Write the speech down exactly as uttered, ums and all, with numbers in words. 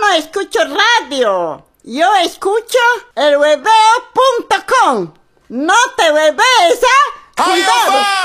escucho radio. Yo escucho el hueveo punto com. No te huevees, ¿eh? ¡Ay, Cuidado. papá!